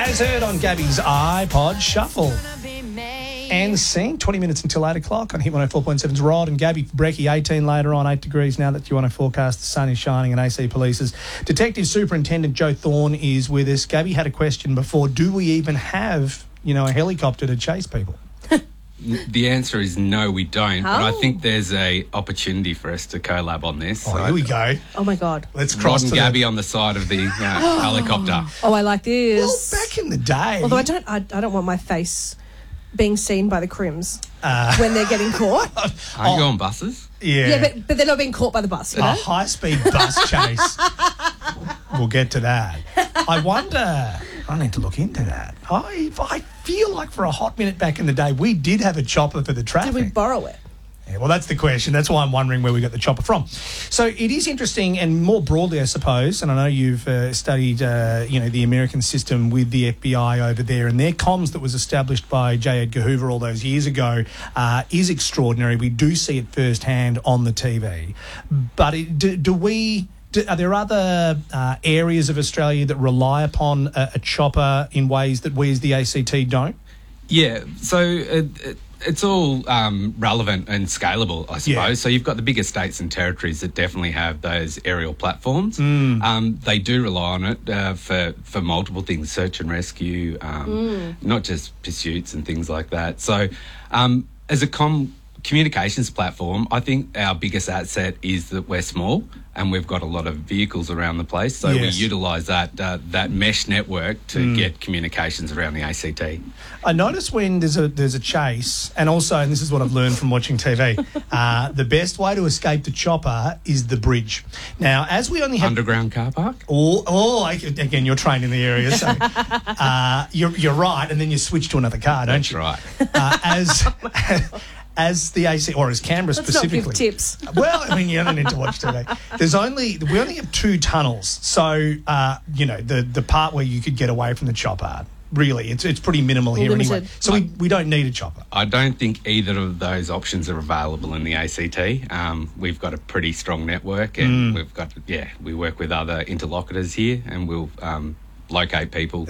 As heard on Gabby's iPod Shuffle. And seeing 20 minutes until 8 o'clock on Hit 104.7's Rod and Gabby for Brekkie. 18 later on, 8 degrees now that you want to forecast. The sun is shining and AC Police's Detective Superintendent Joe Thorne is with us. Gabby had a question before. Do we even have, a helicopter to chase people? The answer is no, we don't. But I think there's a opportunity for us to collab on this. Oh, here we go. Oh, my God. Let's cross Rod and Gabby on the side of the helicopter. Oh, I like this. Well, back in the day. Although I don't want my face being seen by the crims when they're getting caught. Aren't you on buses? Yeah, but they're not being caught by the bus, A high-speed bus chase. We'll get to that. I wonder... I need to look into that. I feel like for a hot minute back in the day, we did have a chopper for the traffic. Did we borrow it? Yeah, well, that's the question. That's why I'm wondering where we got the chopper from. So it is interesting, and more broadly, I suppose, and I know you've studied, the American system with the FBI over there, and their comms that was established by J. Edgar Hoover all those years ago is extraordinary. We do see it firsthand on the TV. But are there other areas of Australia that rely upon a chopper in ways that we as the ACT don't? Yeah, so it's all relevant and scalable, I suppose. Yeah. So you've got the bigger states and territories that definitely have those aerial platforms. They do rely on it for multiple things, search and rescue, not just pursuits and things like that. So as a communications platform, I think our biggest asset is that we're small and we've got a lot of vehicles around the place. So we utilise that mesh network to get communications around the ACT. I notice when there's a chase, and also, and this is what I've learned from watching TV, the best way to escape the chopper is the bridge. Now, as we only have... Underground car park? Again, you're trained in the area, so you're right, and then you switch to another car, don't you? That's right. As the AC, or as Canberra specifically. Let's not give tips. Well, I mean, you don't need to watch TV. We only have 2 tunnels. So, the part where you could get away from the chopper, really, it's pretty minimal here anyway. So we don't need a chopper. I don't think either of those options are available in the ACT. We've got a pretty strong network, and we work with other interlocutors here, and we'll locate people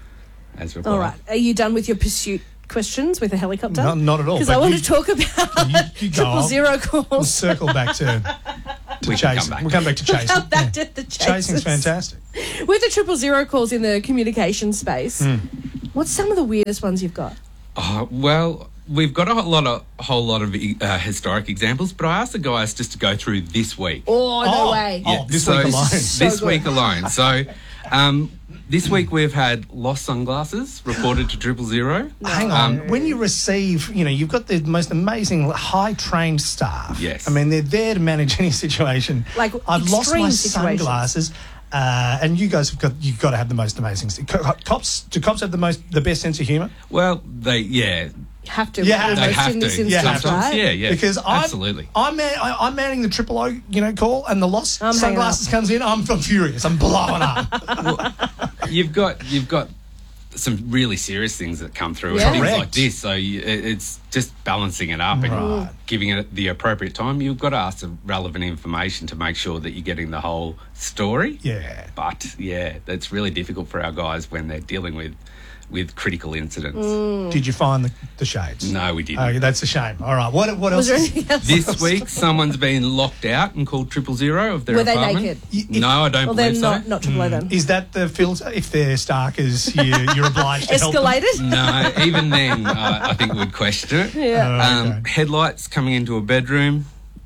as required. All right. Are you done with your pursuit questions with a helicopter? No, not at all. Because I want to talk about 000 calls. We'll circle back to chasing. We'll come back to chasing. Come back to the chasing's fantastic. With the 000 calls in the communication space, what's some of the weirdest ones you've got? Well, we've got a whole lot of historic examples, but I asked the guys just to go through this week. Oh, no way. Yeah, this week alone. This week alone. So... this week we've had lost sunglasses reported to 000. Hang on. When you receive, you've got the most amazing high-trained staff. Yes. I mean, they're there to manage any situation. Like I've lost my situations. sunglasses, and you guys you've got to have the most amazing. Do cops have the best sense of humour? Well, they have to. Yeah, they have in this to. instance, Sometimes, right? yeah. Because absolutely. I'm manning the 000, call, and the lost sunglasses comes in. I'm furious. I'm blowing up. You've got some really serious things that come through Yeah. and things Correct. like this. So it's just balancing it up and giving it the appropriate time. You've got to ask the relevant information to make sure that you're getting the whole story. Yeah. But that's really difficult for our guys when they're dealing with critical incidents. Did you find the shades? No, we didn't. Oh, that's a shame. All right. What else? Was there anything else? This week, someone's been locked out and called 000 of their Were they apartment. naked? No, I don't Well, believe then so. not 000 then. Is that the filter? If they're Starkers, you're obliged to help them? Escalated? No, even then, I think we'd question it. Yeah. Okay. Headlights coming into a bedroom,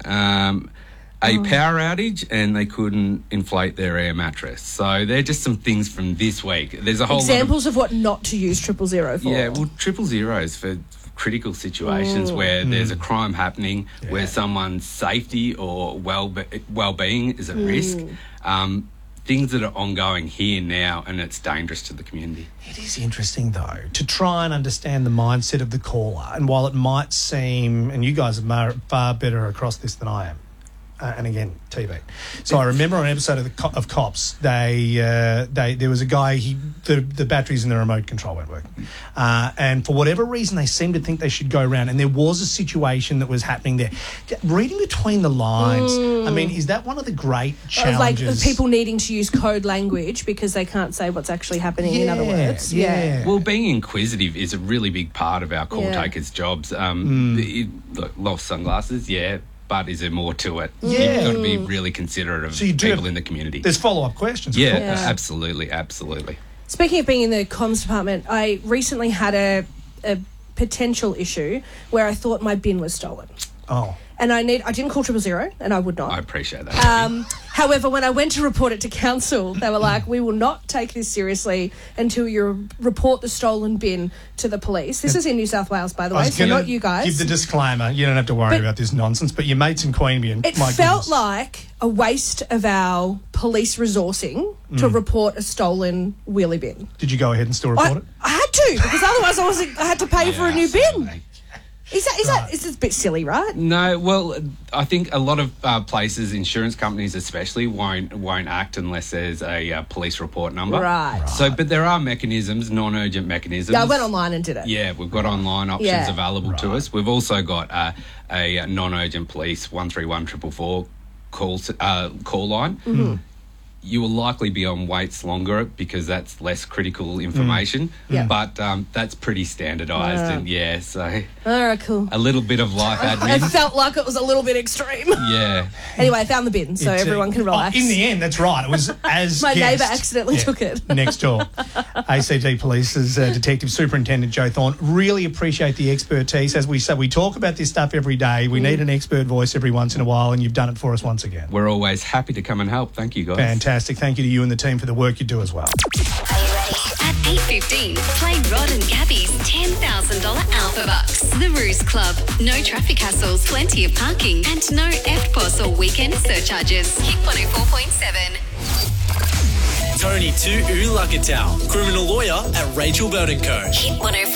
a power outage, and they couldn't inflate their air mattress. So they're just some things from this week. There's a whole Examples of what not to use 000 for. Yeah, well, 000 is for critical situations where there's a crime happening, where someone's safety or well-being is at risk. Things that are ongoing here now, and it's dangerous to the community. It is interesting, though, to try and understand the mindset of the caller. And while it might seem, and you guys are far better across this than I am, and again, TV. So I remember on an episode of Cops, there was a guy, the batteries in the remote control weren't working. And for whatever reason, they seemed to think they should go around, and there was a situation that was happening there. Reading between the lines, I mean, is that one of the great challenges? Like people needing to use code language because they can't say what's actually happening, in other words. Yeah. Well, being inquisitive is a really big part of our call takers' jobs. Lost sunglasses, but is there more to it? Yeah. You've got to be really considerate of people in the community. There's follow-up questions. Yeah, of course. absolutely. Speaking of being in the comms department, I recently had a potential issue where I thought my bin was stolen. Oh. And I didn't call 000, and I would not. I appreciate that. However, when I went to report it to council, they were like, we will not take this seriously until you report the stolen bin to the police. This is in New South Wales, by the way, so not you guys. Give the disclaimer. You don't have to worry about this nonsense, but your mates in Queanbeyan, it felt like a waste of our police resourcing to report a stolen wheelie bin. Did you go ahead and still report it? I had to, because otherwise I had to pay for a new bin. Is this a bit silly, right? No, well, I think a lot of places, insurance companies especially, won't act unless there's a police report number. Right. So, but there are mechanisms, non-urgent mechanisms. Yeah, I went online and did it. Yeah, we've got online options available to us. We've also got a non-urgent police 131 444 call line. Mm-hmm. You will likely be on waits longer because that's less critical information. But that's pretty standardised, and so all right, cool. a little bit of life admin. It felt like it was a little bit extreme. Yeah. Anyway, I found the bin, so everyone can relax. In the end, that's right. It was as my neighbour accidentally took it. Next door. ACT Police's Detective Superintendent Joe Thorne. Really appreciate the expertise. As we say, we talk about this stuff every day. We need an expert voice every once in a while, and you've done it for us once again. We're always happy to come and help. Thank you, guys. Fantastic. Thank you to you and the team for the work you do as well. Are you ready? At 8:15, play Rod and Gabby's $10,000 Alpha Bucks. The Ruse Club. No traffic hassles, plenty of parking, and no EFTPOS or weekend surcharges. Hit 104.7. Tony to Ulakatau, criminal lawyer at Rachel Burton Co. Hit 104.